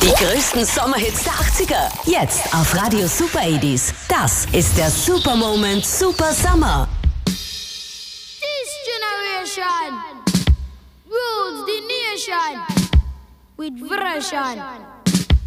Die größten Sommerhits der 80er. Jetzt auf Radio Super 80s. Das ist der Super Moment Super Summer. This generation rules the nation with version.